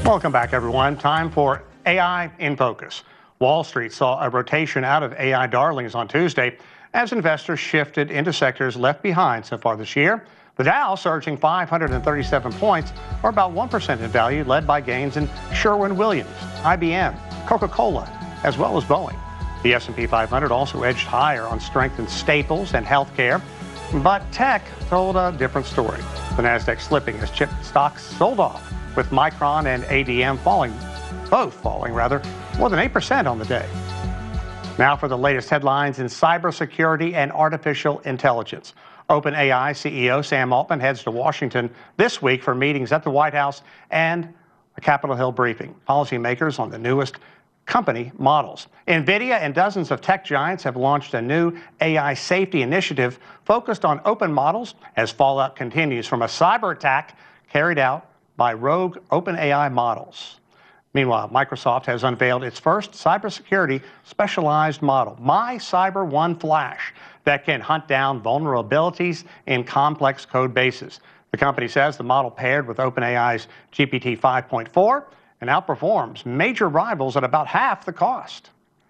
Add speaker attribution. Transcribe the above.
Speaker 1: Welcome back, everyone. Time for AI in Focus. Wall Street saw a rotation out of AI darlings on Tuesday as investors shifted into sectors left behind so far this year. The Dow surging 537 points, or about 1% in value, led by gains in Sherwin-Williams, IBM, Coca-Cola, as well as Boeing. The S&P 500 also edged higher on strength in staples and healthcare, but tech told a different story. The Nasdaq slipping as chip stocks sold off, with Micron and ADM both falling more than 8% on the day. Now for the latest headlines in cybersecurity and artificial intelligence. OpenAI CEO Sam Altman heads to Washington this week for meetings at the White House and a Capitol Hill briefing. Policymakers on the newest company models. NVIDIA and dozens of tech giants have launched a new AI safety initiative focused on open models as fallout continues from a cyber attack carried out by rogue OpenAI models. Meanwhile, Microsoft has unveiled its first cybersecurity specialized model, MyCyber1 Flash, that can hunt down vulnerabilities in complex code bases. The company says the model paired with OpenAI's GPT 5.4 and outperforms major rivals at about half the cost.